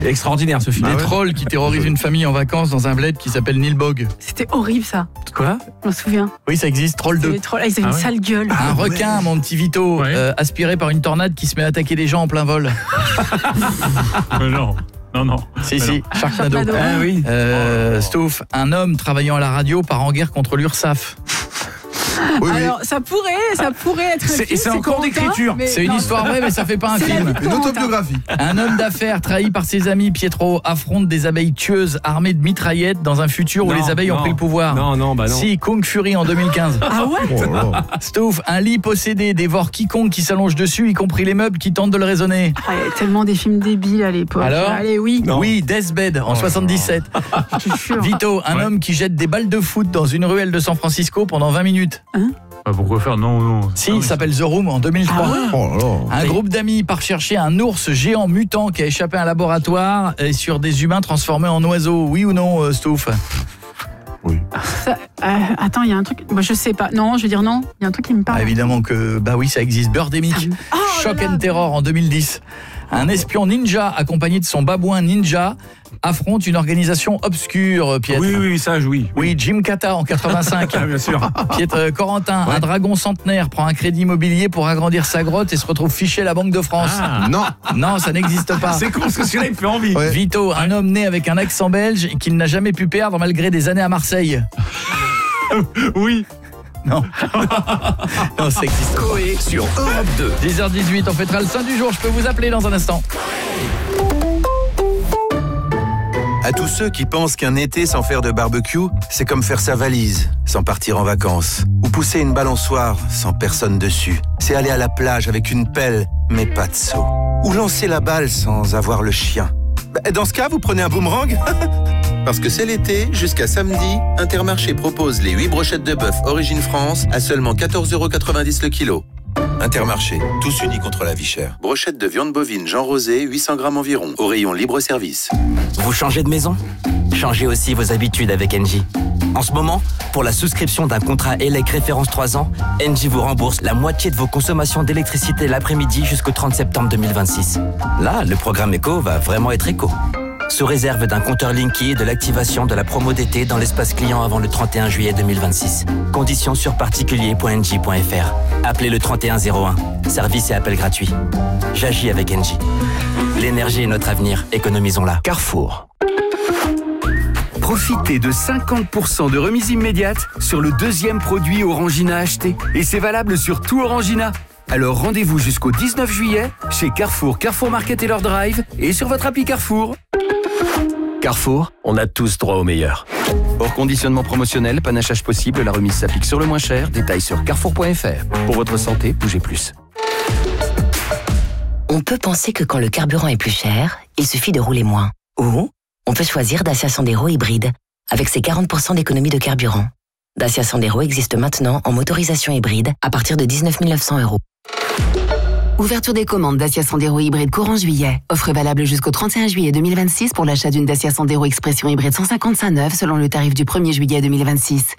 Extraordinaire ce film. Des trolls qui terrorisent une famille en vacances dans un bled qui s'appelle Nilbog. C'était horrible ça. Quoi ? Je m'en souviens. Oui, ça existe, Troll 2. Les trolls, ils avaient une sale gueule. Un requin, mon petit Vito, Ouais. aspiré par une tornade qui se met à attaquer des gens en plein vol. Non. Si, Sharknado. Sharknado. Ah oui. Stouff, un homme travaillant à la radio part en guerre contre l'URSSAF. Alors, ça pourrait être un film, C'est en cours Corentin, d'écriture. mais C'est une non, histoire vraie, mais ça fait pas un c'est la film. vie de Une Corentin. autobiographie. Un homme d'affaires trahi par ses amis, Pietro, affronte des abeilles tueuses armées de mitraillettes dans un futur où Non, les abeilles ont non. pris le pouvoir. Non. Si, Kung Fury en 2015. Ah ouais. Oh là là. Stouff, un lit possédé dévore quiconque qui s'allonge dessus, y compris les meubles qui tentent de le raisonner. Ah, il y avait tellement des films débiles à l'époque. Alors Allez, oui. Non. Oui, Deathbed en 77. Je te jure. Vito, un Ouais. homme qui jette des balles de foot dans une ruelle de San Francisco pendant 20 minutes. Pourquoi faire ? Non. Si, il s'appelle The Room en 2003. Ah ouais. Oh là là. Un groupe d'amis part chercher un ours géant mutant qui a échappé à un laboratoire et sur des humains transformés en oiseaux. Oui ou non, Stouff ? Ça, attends, il y a un truc. Bah, je sais pas. Non, je veux dire non. Il y a un truc qui me parle. Évidemment que, oui, ça existe. Birdemic. Oh Shock là là. and Terror en 2010. Un espion ninja accompagné de son babouin ninja affronte une organisation obscure, Pietre. Oui, ça, oui. Oui, Jim Kata en 85. Ah, bien sûr. Pietre Corentin, un dragon centenaire prend un crédit immobilier pour agrandir sa grotte et se retrouve fiché à la Banque de France. Ah. Non. Non, ça n'existe pas. C'est con parce que celui-là il me fait envie. Ouais. Vito, un homme né avec un accent belge et qu'il n'a jamais pu perdre malgré des années à Marseille. Oui. Non. Non, ça existe. Coé sur Europe 2. 10h18, on fêtera le saint du jour. Je peux vous appeler dans un instant. À tous ceux qui pensent qu'un été sans faire de barbecue, c'est comme faire sa valise sans partir en vacances. Ou pousser une balançoire sans personne dessus. C'est aller à la plage avec une pelle, mais pas de seau. Ou lancer la balle sans avoir le chien. Dans ce cas, vous prenez un boomerang. Parce que c'est l'été, jusqu'à samedi, Intermarché propose les 8 brochettes de bœuf Origine France à seulement 14,90 € le kilo. Intermarché, tous unis contre la vie chère. Brochette de viande bovine Jean Rosé, 800 grammes environ, au rayon libre-service. Vous changez de maison ? Changez aussi vos habitudes avec Engie. En ce moment, pour la souscription d'un contrat ELEC référence 3 ans, Engie vous rembourse la moitié de vos consommations d'électricité l'après-midi jusqu'au 30 septembre 2026. Là, le programme éco va vraiment être éco. Sous réserve d'un compteur Linky et de l'activation de la promo d'été dans l'espace client avant le 31 juillet 2026. Conditions sur particulier.engie.fr. Appelez le 3101. Service et appel gratuit. J'agis avec Engie. L'énergie est notre avenir. Économisons-la. Carrefour. Profitez de 50% de remise immédiate sur le deuxième produit Orangina acheté. Et c'est valable sur tout Orangina. Alors rendez-vous jusqu'au 19 juillet chez Carrefour, Carrefour Market et leur Drive et sur votre appli Carrefour. Carrefour, on a tous droit au meilleur. Hors conditionnement promotionnel, panachage possible, la remise s'applique sur le moins cher. Détails sur carrefour.fr. Pour votre santé, bougez plus. On peut penser que quand le carburant est plus cher, il suffit de rouler moins. Ou on peut choisir Dacia Sandero hybride, avec ses 40% d'économie de carburant. Dacia Sandero existe maintenant en motorisation hybride à partir de 19 900 €. Ouverture des commandes Dacia Sandero hybride courant juillet. Offre valable jusqu'au 31 juillet 2026 pour l'achat d'une Dacia Sandero Expression hybride 155 neuve selon le tarif du 1er juillet 2026.